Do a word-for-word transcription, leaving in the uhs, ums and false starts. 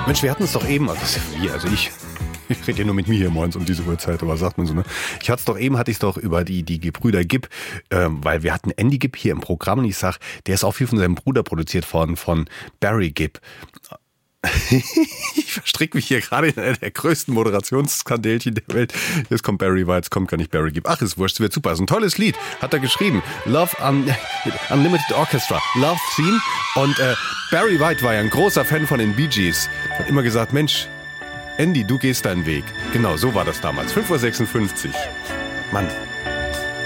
Mensch, wir hatten es doch eben, also wir, also ich, ich rede ja nur mit mir hier morgens um diese Uhrzeit, aber sagt man so, ne? Ich hatte es doch eben, hatte ich es doch über die, die Gebrüder Gibb, ähm, weil wir hatten Andy Gibb hier im Programm und ich sag, der ist auch viel von seinem Bruder produziert worden, von Barry Gibb. Ich verstricke mich hier gerade in einer der größten Moderationsskandälchen der Welt. Jetzt kommt Barry White, jetzt kommt gar nicht Barry Gibb. Ach, ist wurscht, es wird super. Das ist ein tolles Lied, hat er geschrieben. Love Un- Unlimited Orchestra, Love Theme. Und äh, Barry White war ja ein großer Fan von den Bee Gees. Hat immer gesagt, Mensch, Andy, du gehst deinen Weg. Genau, so war das damals. fünf Uhr sechsundfünfzig. Mann.